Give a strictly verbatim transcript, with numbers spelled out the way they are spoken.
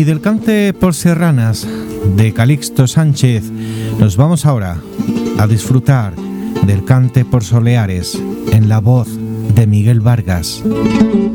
Y del cante por serranas de Calixto Sánchez nos vamos ahora a disfrutar del cante por soleares en la voz de Miguel Vargas.